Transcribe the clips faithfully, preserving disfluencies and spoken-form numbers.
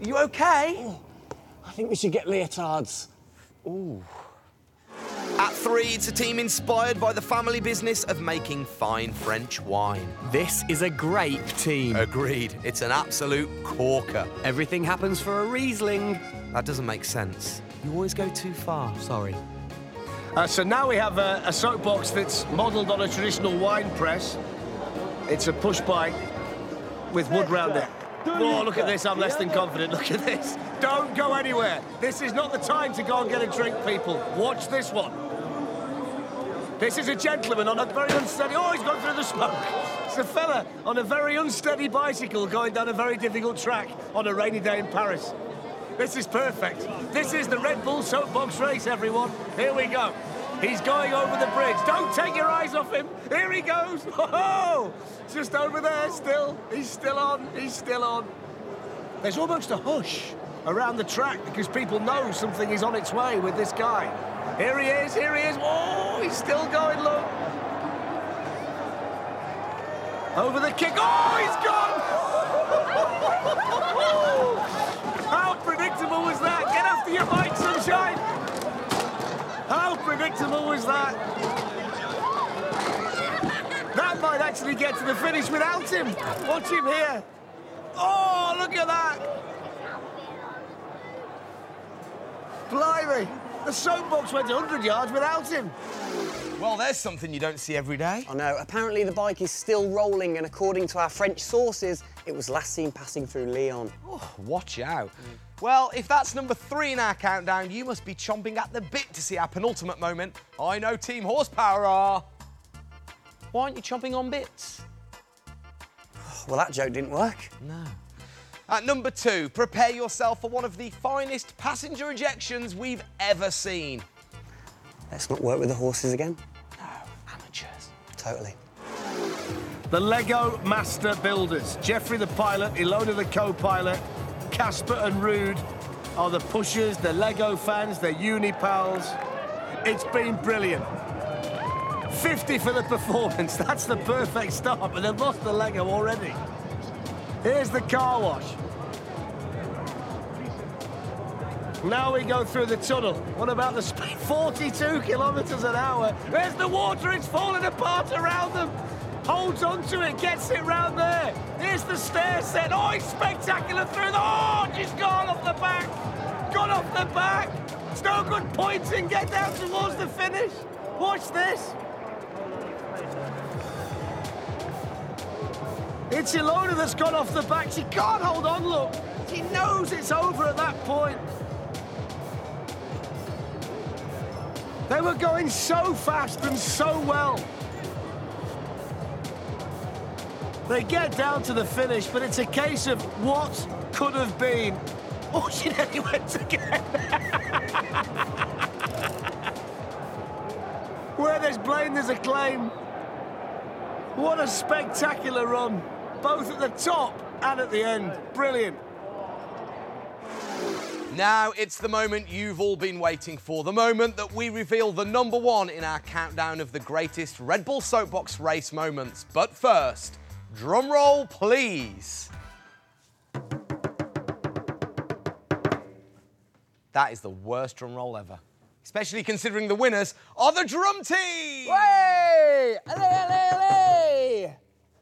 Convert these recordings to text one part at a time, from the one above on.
Are you OK? Oh, I think we should get leotards. Ooh. At three, it's a team inspired by the family business of making fine French wine. This is a grape team. Agreed. It's an absolute corker. Everything happens for a Riesling. That doesn't make sense. You always go too far. Sorry. Uh, so now we have a, a soapbox that's modelled on a traditional wine press. It's a push bike with wood round it. Oh, look at this, I'm less than confident. Look at this. Don't go anywhere. This is not the time to go and get a drink, people. Watch this one. This is a gentleman on a very unsteady... Oh, he's gone through the smoke. It's a fella on a very unsteady bicycle going down a very difficult track on a rainy day in Paris. This is perfect. This is the Red Bull Soapbox race, everyone. Here we go. He's going over the bridge. Don't take your eyes off him. Here he goes. Oh, just over there still. He's still on. He's still on. There's almost a hush around the track because people know something is on its way with this guy. Here he is. Here he is. Oh, he's still going, look. Over the kick. Oh, he's gone. How predictable was that? Get after your bike, sunshine. How predictable was that? That might actually get to the finish without him. Watch him here. Oh, look at that. Blimey. The soapbox went one hundred yards without him. Well, there's something you don't see every day. I know. Apparently the bike is still rolling, and according to our French sources, it was last seen passing through Lyon. Oh, watch out. Mm. Well, if that's number three in our countdown, you must be chomping at the bit to see our penultimate moment. I know Team Horsepower are. Why aren't you chomping on bits? Well, that joke didn't work. No. At number two, prepare yourself for one of the finest passenger ejections we've ever seen. Let's not work with the horses again. No, amateurs. Totally. The Lego Master Builders. Jeffrey the pilot, Ilona the co-pilot, Casper and Rude are the pushers, the Lego fans, the uni pals. It's been brilliant. fifty for the performance. That's the perfect start, but they've lost the Lego already. Here's the car wash. Now we go through the tunnel. What about the speed? forty-two kilometres an hour. There's the water. It's falling apart around them. Holds onto it, gets it round there. Here's the stair set. Oh, he's spectacular through the... Oh, just gone off the back. Gone off the back. It's no good pointing. Get down towards the finish. Watch this. It's Ilona that's gone off the back. She can't hold on, look. She knows it's over at that point. They were going so fast and so well. They get down to the finish, but it's a case of what could have been. Oh, she nearly went again. Where there's blame, there's a claim. What a spectacular run, both at the top and at the end. Brilliant. Now it's the moment you've all been waiting for, the moment that we reveal the number one in our countdown of the greatest Red Bull Soapbox race moments. But first, drum roll, please. That is the worst drum roll ever, especially considering the winners are the drum team! Way! Allez, allez, allez!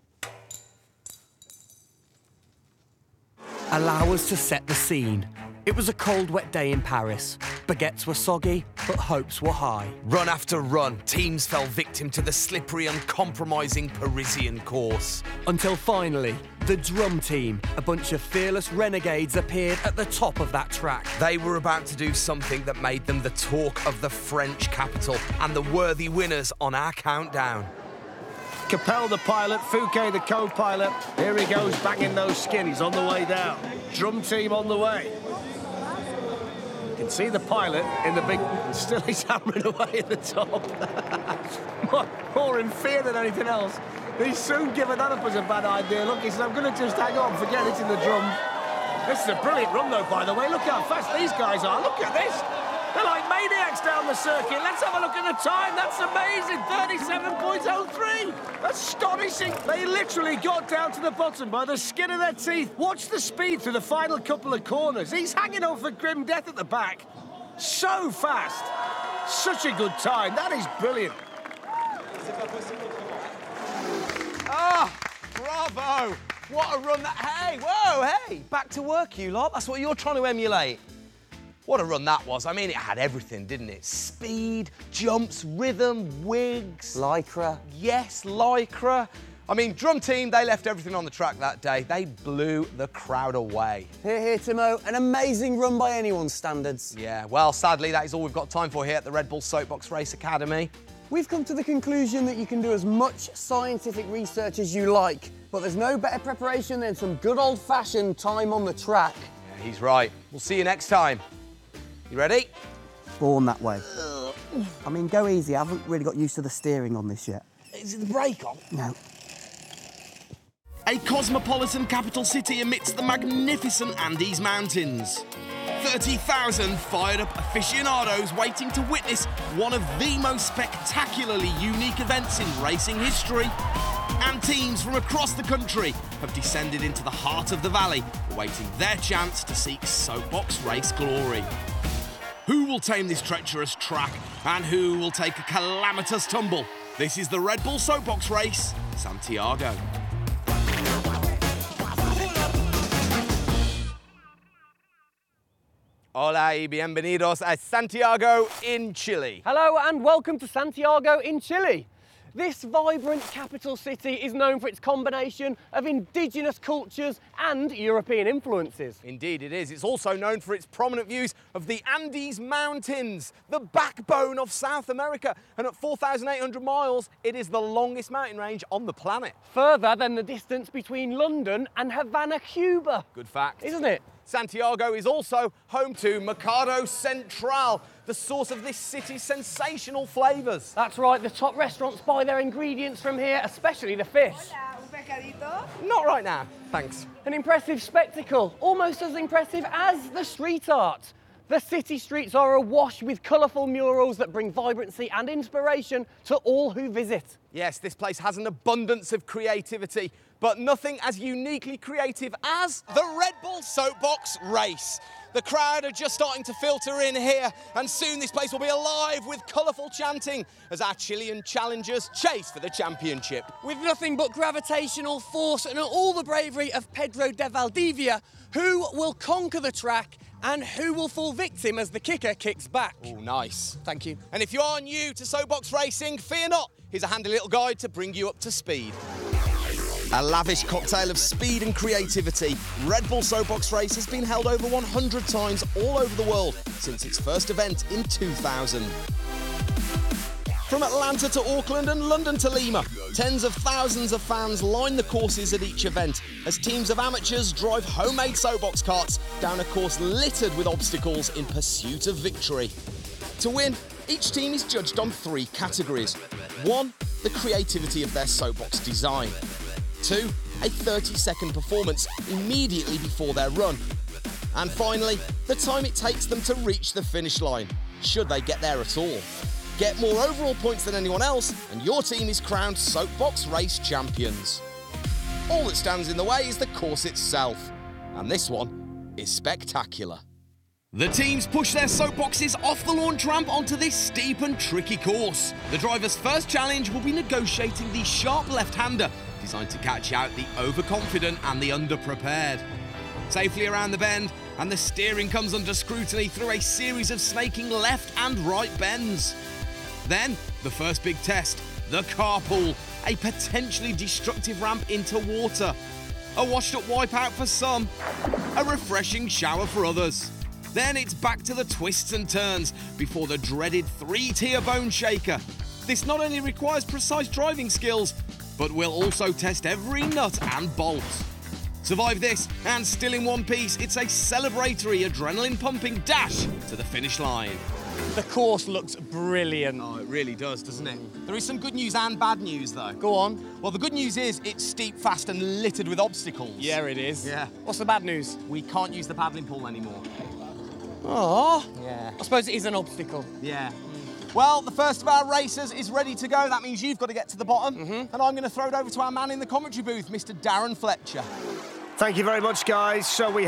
Allow us to set the scene. It was a cold, wet day in Paris. Baguettes were soggy, but hopes were high. Run after run, teams fell victim to the slippery, uncompromising Parisian course. Until finally, the drum team, a bunch of fearless renegades, appeared at the top of that track. They were about to do something that made them the talk of the French capital and the worthy winners on our countdown. Capel the pilot, Fouquet the co-pilot. Here he goes, banging those skinnies on the way down. Drum team on the way. You can see the pilot in the big... Still he's hammering away at the top. more, more in fear than anything else. He's soon given that up as a bad idea. Look, he said, I'm going to just hang on, forget it's in the drum. This is a brilliant run, though, by the way. Look how fast these guys are. Look at this. They're like maniacs down the circuit. Let's have a look at the time. That's amazing. thirty-seven point oh three. Astonishing. They literally got down to the bottom by the skin of their teeth. Watch the speed through the final couple of corners. He's hanging on for grim death at the back. So fast. Such a good time. That is brilliant. Ah, bravo. What a run that... Hey, whoa, hey. Back to work, you lot. That's what you're trying to emulate. What a run that was. I mean, it had everything, didn't it? Speed, jumps, rhythm, wigs. Lycra. Yes, Lycra. I mean, Drum Team, they left everything on the track that day. They blew the crowd away. Here, here, Timo. An amazing run by anyone's standards. Yeah, well, sadly, that is all we've got time for here at the Red Bull Soapbox Race Academy. We've come to the conclusion that you can do as much scientific research as you like, but there's no better preparation than some good old-fashioned time on the track. Yeah, he's right. We'll see you next time. You ready? Born that way. I mean, go easy. I haven't really got used to the steering on this yet. Is the brake on? No. A cosmopolitan capital city amidst the magnificent Andes Mountains. thirty thousand fired-up aficionados waiting to witness one of the most spectacularly unique events in racing history. And teams from across the country have descended into the heart of the valley, awaiting their chance to seek soapbox race glory. Who will tame this treacherous track, and who will take a calamitous tumble? This is the Red Bull Soapbox Race, Santiago. Hola y bienvenidos a Santiago in Chile. Hello and welcome to Santiago in Chile. This vibrant capital city is known for its combination of indigenous cultures and European influences. Indeed it is. It's also known for its prominent views of the Andes Mountains, the backbone of South America. And at four thousand eight hundred miles, it is the longest mountain range on the planet. Further than the distance between London and Havana, Cuba. Good fact. Isn't it? Santiago is also home to Mercado Central, the source of this city's sensational flavours. That's right, the top restaurants buy their ingredients from here, especially the fish. Not right now, thanks. An impressive spectacle, almost as impressive as the street art. The city streets are awash with colourful murals that bring vibrancy and inspiration to all who visit. Yes, this place has an abundance of creativity, but nothing as uniquely creative as the Red Bull Soapbox Race. The crowd are just starting to filter in here, and soon this place will be alive with colourful chanting as our Chilean challengers chase for the championship. With nothing but gravitational force and all the bravery of Pedro de Valdivia, who will conquer the track and who will fall victim as the kicker kicks back? Oh, nice. Thank you. And if you are new to Soapbox Racing, fear not. Here's a handy little guide to bring you up to speed. A lavish cocktail of speed and creativity, Red Bull Soapbox Race has been held over one hundred times all over the world since its first event in two thousand. From Atlanta to Auckland and London to Lima, tens of thousands of fans line the courses at each event as teams of amateurs drive homemade soapbox carts down a course littered with obstacles in pursuit of victory. To win, each team is judged on three categories. One, the creativity of their soapbox design. Two, a thirty second performance immediately before their run. And finally, the time it takes them to reach the finish line, should they get there at all. Get more overall points than anyone else, and your team is crowned Soapbox Race champions. All that stands in the way is the course itself, and this one is spectacular. The teams push their soapboxes off the launch ramp onto this steep and tricky course. The driver's first challenge will be negotiating the sharp left-hander, designed to catch out the overconfident and the underprepared. Safely around the bend, and the steering comes under scrutiny through a series of snaking left and right bends. Then, the first big test, the carpool, a potentially destructive ramp into water. A washed-up wipeout for some, a refreshing shower for others. Then it's back to the twists and turns before the dreaded three-tier bone shaker. This not only requires precise driving skills, but will also test every nut and bolt. Survive this, and still in one piece, it's a celebratory, adrenaline-pumping dash to the finish line. The course looks brilliant. Oh, it really does, doesn't it? There is some good news and bad news, though. Go on. Well, the good news is it's steep, fast, and littered with obstacles. Yeah, it is. Yeah. What's the bad news? We can't use the paddling pool anymore. Oh, Yeah. I suppose it is an obstacle. Yeah. Well, the first of our racers is ready to go. That means you've got to get to the bottom. Mm-hmm. And I'm going to throw it over to our man in the commentary booth, Mister Darren Fletcher. Thank you very much, guys. So we